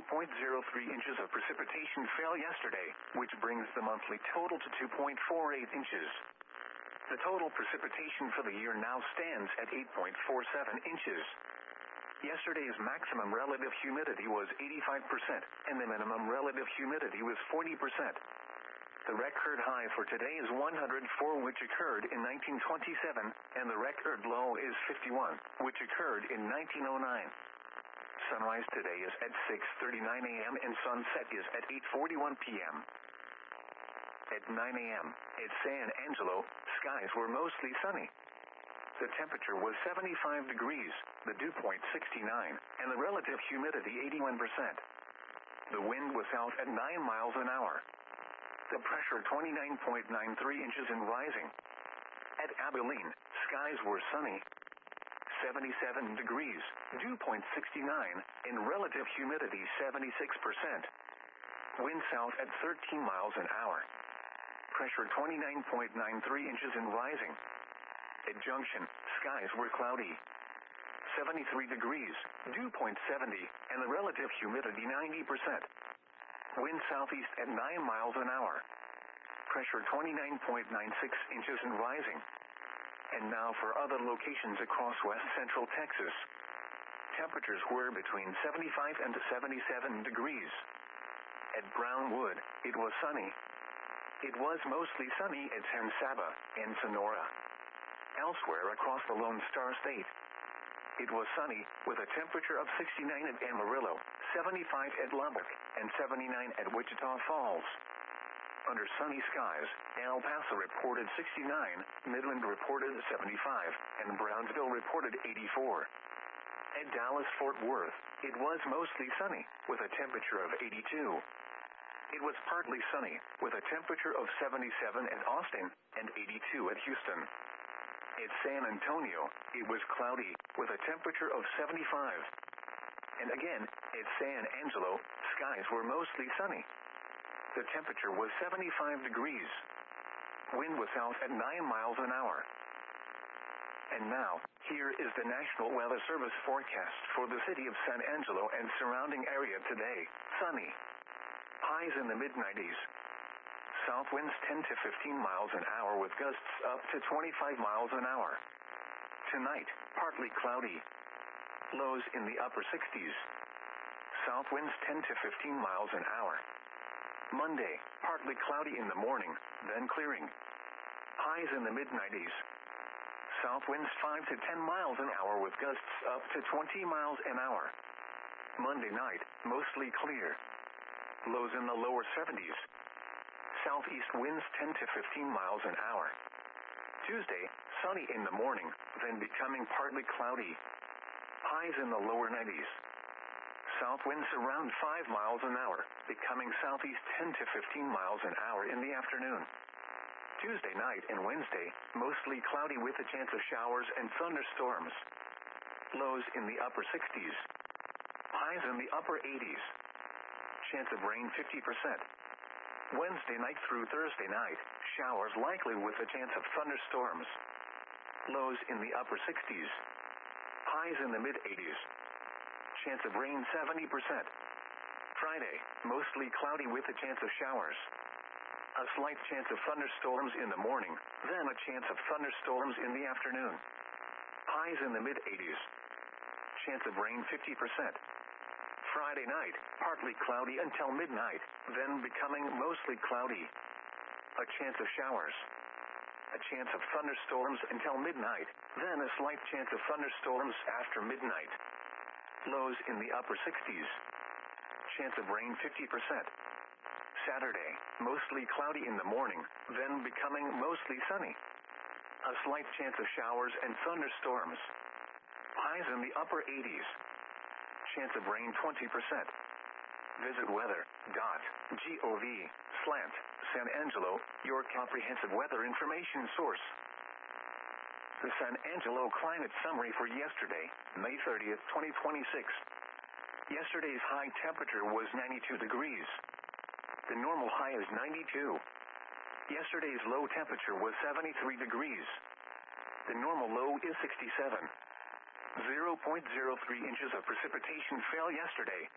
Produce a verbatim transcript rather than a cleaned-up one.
point zero three inches of precipitation fell yesterday, which brings the monthly total to two point four eight inches. The total precipitation for the year now stands at eight point four seven inches. Yesterday's maximum relative humidity was eighty-five percent, and the minimum relative humidity was forty percent. The record high for today is one hundred four, which occurred in nineteen twenty-seven, and the record low is fifty-one, which occurred in nineteen oh nine. Sunrise today is at six thirty-nine a m and sunset is at eight forty-one p m At nine a m at San Angelo, skies were mostly sunny. The temperature was seventy-five degrees, the dew point sixty-nine, and the relative humidity eighty-one percent. The wind was south at nine miles an hour. The pressure twenty-nine point nine three inches and rising. At Abilene, skies were sunny. seventy-seven degrees, dew point sixty-nine, and relative humidity seventy-six percent. Wind south at thirteen miles an hour. Pressure twenty-nine point nine three inches and rising. At Junction, skies were cloudy. seventy-three degrees, dew point seventy, and the relative humidity ninety percent. Wind southeast at nine miles an hour. Pressure twenty-nine point nine six inches and rising. And now for other locations across west central Texas. Temperatures were between seventy-five and seventy-seven degrees. At Brownwood, it was sunny. It was mostly sunny at San Saba and Sonora. Elsewhere across the Lone Star State, it was sunny, with a temperature of sixty-nine at Amarillo, seventy-five at Lubbock, and seventy-nine at Wichita Falls. Under sunny skies, El Paso reported sixty-nine, Midland reported seventy-five, and Brownsville reported eighty-four. At Dallas-Fort Worth, it was mostly sunny, with a temperature of eighty-two. It was partly sunny, with a temperature of seventy-seven at Austin, and eighty-two at Houston. At San Antonio, it was cloudy, with a temperature of seventy-five. And again, at San Angelo, skies were mostly sunny. The temperature was seventy-five degrees. Wind was south at nine miles an hour. And now, here is the National Weather Service forecast for the city of San Angelo and surrounding area today. Sunny. Highs in the mid nineties. South winds ten to fifteen miles an hour with gusts up to twenty-five miles an hour. Tonight, partly cloudy. Lows in the upper sixties. South winds ten to fifteen miles an hour. Monday, partly cloudy in the morning, then clearing. Highs in the mid nineties. South winds five to ten miles an hour with gusts up to twenty miles an hour. Monday night, mostly clear. Lows in the lower seventies. Southeast winds ten to fifteen miles an hour. Tuesday, sunny in the morning, then becoming partly cloudy. Highs in the lower nineties. South winds around five miles an hour, becoming southeast ten to fifteen miles an hour in the afternoon. Tuesday night and Wednesday, mostly cloudy with a chance of showers and thunderstorms. Lows in the upper sixties. Highs in the upper eighties. Chance of rain fifty percent. Wednesday night through Thursday night, showers likely with a chance of thunderstorms. Lows in the upper sixties. Highs in the mid eighties. Chance of rain seventy percent. Friday, mostly cloudy with a chance of showers. A slight chance of thunderstorms in the morning, then a chance of thunderstorms in the afternoon. Highs in the mid eighties. Chance of rain fifty percent. Friday night, partly cloudy until midnight, then becoming mostly cloudy. A chance of showers. A chance of thunderstorms until midnight, then a slight chance of thunderstorms after midnight. Lows in the upper sixties. Chance of rain fifty percent. Saturday, mostly cloudy in the morning, then becoming mostly sunny. A slight chance of showers and thunderstorms. Highs in the upper eighties. Chance of rain twenty percent. Visit weather dot gov slash San Angelo, your comprehensive weather information source. The San Angelo climate summary for yesterday, May thirtieth, twenty twenty-six. Yesterday's high temperature was ninety-two degrees. The normal high is ninety-two. Yesterday's low temperature was seventy-three degrees. The normal low is sixty-seven. zero point zero three inches of precipitation fell yesterday,